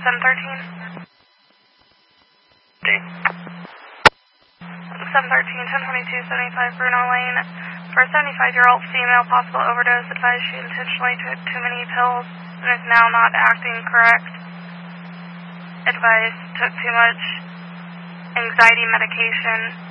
713? 1022-75 Bruno Lane. For a 75-year-old female, possible overdose. Advised she intentionally took too many pills and is now not acting correct. Advised took too much anxiety medication.